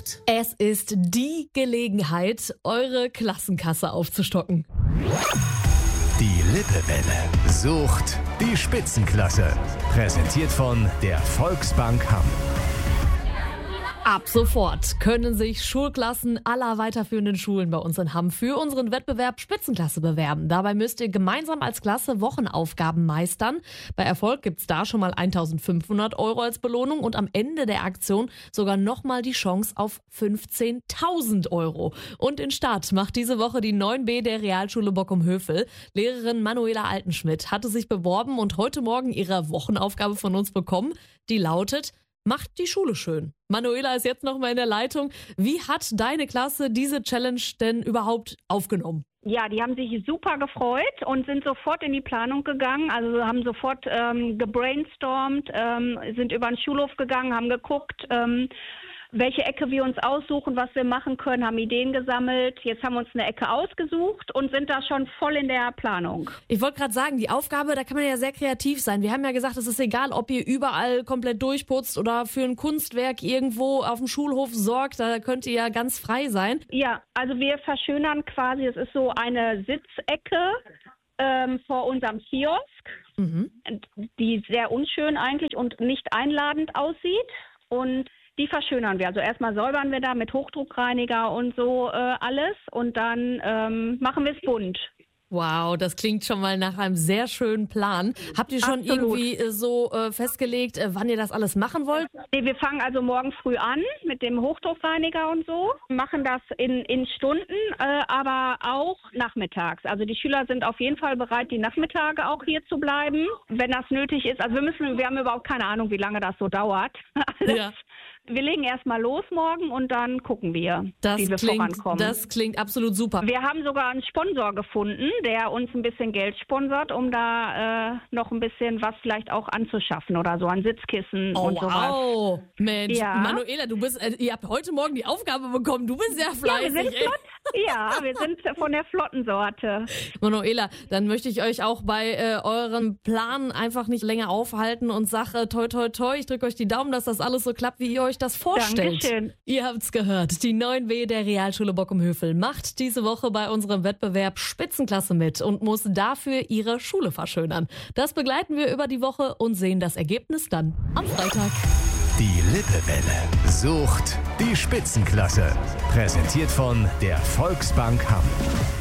Es ist die Gelegenheit, eure Klassenkasse aufzustocken. Die Lippewelle sucht die Spitzenklasse. Präsentiert von der Volksbank Hamm. Ab sofort können sich Schulklassen aller weiterführenden Schulen bei uns in Hamm für unseren Wettbewerb Spitzenklasse bewerben. Dabei müsst ihr gemeinsam als Klasse Wochenaufgaben meistern. Bei Erfolg gibt's da schon mal 1.500 € als Belohnung und am Ende der Aktion sogar nochmal die Chance auf 15.000 €. Und den Start macht diese Woche die 9b der Realschule Bockum-Hövel. Lehrerin Manuela Altenschmidt hatte sich beworben und heute Morgen ihre Wochenaufgabe von uns bekommen, die lautet: Macht die Schule schön. Manuela ist jetzt noch mal in der Leitung. Wie hat deine Klasse diese Challenge denn überhaupt aufgenommen? Ja, die haben sich super gefreut und sind sofort in die Planung gegangen. Also haben sofort gebrainstormt, sind über den Schulhof gegangen, haben geguckt, welche Ecke wir uns aussuchen, was wir machen können, haben Ideen gesammelt. Jetzt haben wir uns eine Ecke ausgesucht und sind da schon voll in der Planung. Ich wollte gerade sagen, die Aufgabe, da kann man ja sehr kreativ sein. Wir haben ja gesagt, es ist egal, ob ihr überall komplett durchputzt oder für ein Kunstwerk irgendwo auf dem Schulhof sorgt. Da könnt ihr ja ganz frei sein. Ja, also wir verschönern quasi, es ist so eine Sitzecke vor unserem Kiosk, die sehr unschön eigentlich und nicht einladend aussieht. Und die verschönern wir. Also erstmal säubern wir da mit Hochdruckreiniger und so alles und dann machen wir es bunt. Wow, das klingt schon mal nach einem sehr schönen Plan. Habt ihr schon Absolut. irgendwie so festgelegt, wann ihr das alles machen wollt? Nee, wir fangen also morgen früh an mit dem Hochdruckreiniger und so, machen das in Stunden, aber auch nachmittags. Also die Schüler sind auf jeden Fall bereit, die Nachmittage auch hier zu bleiben, wenn das nötig ist. Also wir haben überhaupt keine Ahnung, wie lange das so dauert. Ja. Wir legen erstmal los morgen und dann gucken wir, wie wir vorankommen. Das klingt absolut super. Wir haben sogar einen Sponsor gefunden, der uns ein bisschen Geld sponsert, um da noch ein bisschen was vielleicht auch anzuschaffen oder so, an Sitzkissen und sowas. Wow, Mensch, Ja. Manuela, ihr habt heute Morgen die Aufgabe bekommen, du bist sehr fleißig. Ja, wir sind flott. Ja, wir sind von der flotten Sorte. Manuela, dann möchte ich euch auch bei eurem Plan einfach nicht länger aufhalten und sage toi toi toi, ich drücke euch die Daumen, dass das alles so klappt, wie ihr euch das vorstellt. Dankeschön. Ihr habt's gehört, die 9b der Realschule Bockum-Hövel macht diese Woche bei unserem Wettbewerb Spitzenklasse mit und muss dafür ihre Schule verschönern. Das begleiten wir über die Woche und sehen das Ergebnis dann am Freitag. Die Lippewelle sucht die Spitzenklasse. Präsentiert von der Volksbank Hamm.